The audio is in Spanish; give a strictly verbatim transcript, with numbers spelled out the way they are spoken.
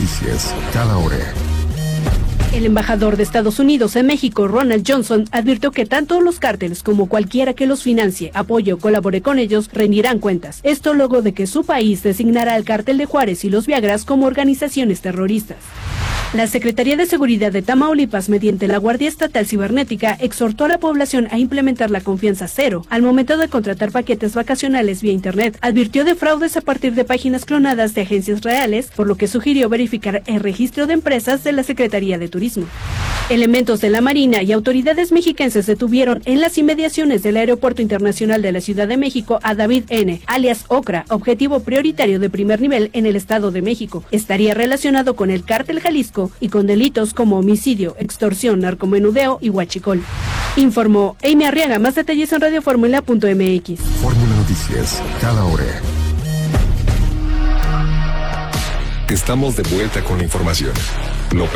Noticias, cada hora. El embajador de Estados Unidos en México, Ronald Johnson, advirtió que tanto los cárteles como cualquiera que los financie, apoye o colabore con ellos rendirán cuentas. Esto luego de que su país designara al cártel de Juárez y los Viagras como organizaciones terroristas. La Secretaría de Seguridad de Tamaulipas, mediante la Guardia Estatal Cibernética, exhortó a la población a implementar la confianza cero al momento de contratar paquetes vacacionales vía Internet. Advirtió de fraudes a partir de páginas clonadas de agencias reales, por lo que sugirió verificar el registro de empresas de la Secretaría de Turismo. Elementos de la Marina y autoridades mexiquenses detuvieron en las inmediaciones del Aeropuerto Internacional de la Ciudad de México a David N., alias Ocra, objetivo prioritario de primer nivel en el Estado de México. Estaría relacionado con el Cártel Jalisco y con delitos como homicidio, extorsión, narcomenudeo y huachicol. Informó Amy Arriaga. Más detalles en radio fórmula punto m x. Fórmula Noticias, cada hora. Estamos de vuelta con la información. Lo